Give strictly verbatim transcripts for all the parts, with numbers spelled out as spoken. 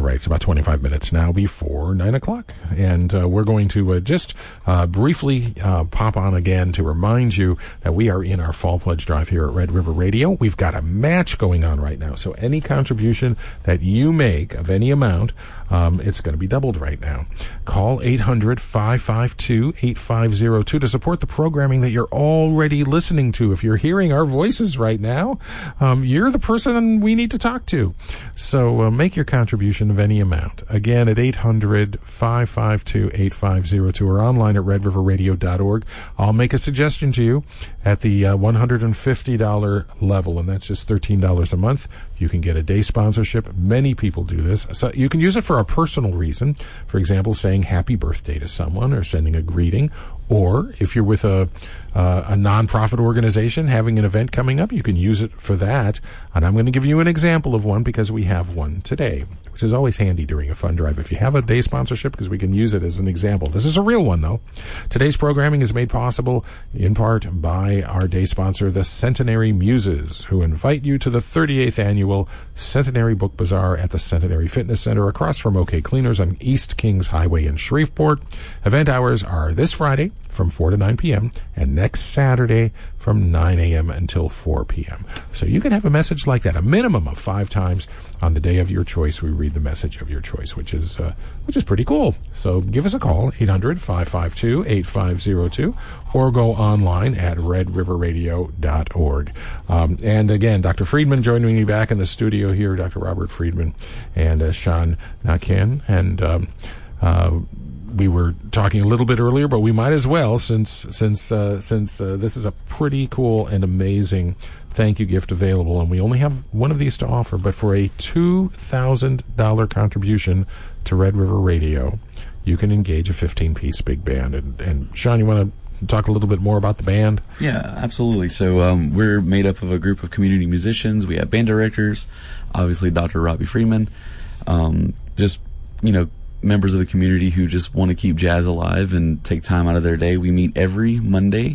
right, it's about twenty-five minutes now before nine o'clock. And uh, we're going to uh, just uh, briefly uh, pop on again to remind you that we are in our Fall Pledge Drive here at Red River Radio. We've got a match going on right now. So any contribution that you make of any amount, um, it's going to be doubled right now. Call eight hundred, five five two, eight five zero two to support the programming that you're already listening to. If you're hearing our voices right now, um, you're the person we need to talk to. So uh, make your contribution of any amount. Again, at eight hundred, five five two, eight five zero two or online at red river radio dot org. I'll make a suggestion to you at the uh, one hundred fifty dollars level, and that's just thirteen dollars a month. You can get a day sponsorship. Many people do this. So you can use it for a personal reason. For example, saying happy birthday to someone or sending a greeting. Or if you're with a uh, a nonprofit organization having an event coming up, you can use it for that. And I'm going to give you an example of one because we have one today, which is always handy during a fund drive if you have a day sponsorship, because we can use it as an example. This is a real one, though. Today's programming is made possible in part by our day sponsor, the Centenary Muses, who invite you to the thirty-eighth annual Centenary Book Bazaar at the Centenary Fitness Center across from OK Cleaners on East Kings Highway in Shreveport. Event hours are this Friday from four to nine p.m. and next Saturday from nine a.m. until four p.m. So you can have a message like that, a minimum of five times on the day of your choice. We read the message of your choice, which is uh, which is pretty cool. So give us a call, eight hundred, five five two, eight five zero two, or go online at red river radio dot org. Um, and again, Doctor Friedman joining me back in the studio here, Doctor Robert Friedman and uh, Sean Nakin. And um, uh, we were talking a little bit earlier, but we might as well, since since uh, since uh, this is a pretty cool and amazing thank you gift available, and we only have one of these to offer. But for a two thousand dollars contribution to Red River Radio, you can engage a fifteen-piece big band. And, and Sean, you want to talk a little bit more about the band? Yeah, absolutely. So um, we're made up of a group of community musicians. We have band directors, obviously Doctor Robbie Freeman, um, just, you know, members of the community who just want to keep jazz alive and take time out of their day. We meet every Monday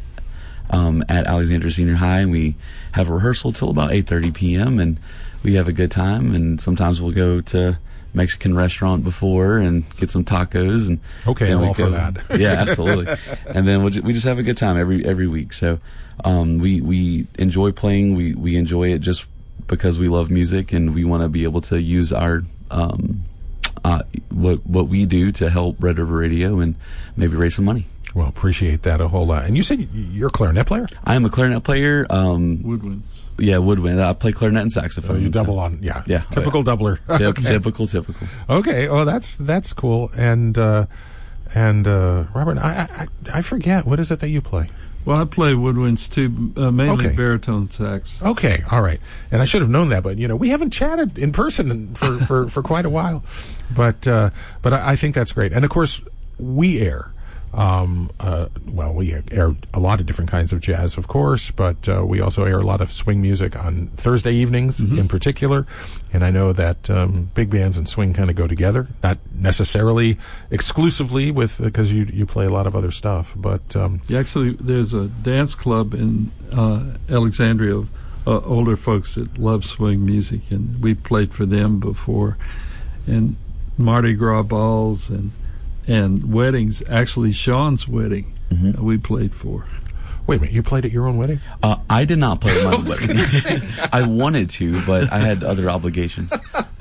um, at Alexandria Senior High, and we have a rehearsal till about eight thirty p.m., and we have a good time. And sometimes we'll go to Mexican restaurant before and get some tacos. And okay, I'm all go, for that. Yeah, absolutely. And then we'll ju- we just have a good time every every week. So um, we we enjoy playing. We we enjoy it just because we love music, and we want to be able to use our um, uh, what what we do to help Red River Radio and maybe raise some money. Well, appreciate that a whole lot. And you said you're a clarinet player? I am a clarinet player. Um, Woodwinds. Yeah, woodwind. I play clarinet and saxophone. So you double so. on, yeah. Yeah. Typical oh, yeah. doubler. T- okay. Typical, typical. Okay. Oh, that's that's cool. And uh, and uh, Robert, I, I I forget, what is it that you play? Well, I play woodwinds too, uh, mainly Okay. baritone sax. Okay, all right. And I should have known that, but you know, we haven't chatted in person for for, for quite a while. But uh, but I, I think that's great. And of course, we air. Um, uh, well, we air a lot of different kinds of jazz, of course, but uh, we also air a lot of swing music on Thursday evenings mm-hmm. in particular. And I know that um, big bands and swing kind of go together, not necessarily exclusively with because you you play a lot of other stuff. But um, yeah, actually, there's a dance club in uh, Alexandria of uh, older folks that love swing music, and we played for them before. And Mardi Gras balls and and weddings. Actually, Sean's wedding mm-hmm. uh, we played for. Wait a minute, you played at your own wedding? Uh, I did not play at my own wedding. I wanted to, but I had other obligations.